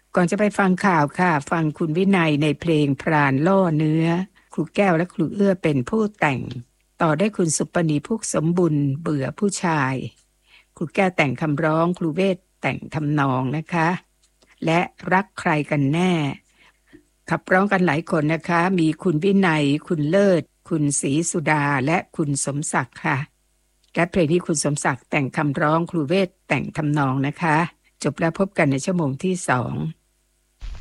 ก่อนจะไปฟังข่าวค่ะฟังคุณวินัยในเพลงพรานล่อเนื้อครูแก้วและครูเอื้อเป็นผู้แต่งต่อได้คุณสุปนีพุกสมบุญเบื่อผู้ชายครูแก้วแต่งคำร้องครูเวทแต่งทำนองนะคะและรักใครกันแน่ขับร้องกันหลายคนนะคะมีคุณวินัยคุณเลิศคุณศรีสุดาและคุณสมศักดิ์ค่ะและเพลงที่คุณสมศักดิ์แต่งคำร้องครูเวทแต่งทำนองนะคะจบแล้วพบกันในชั่วโมงที่2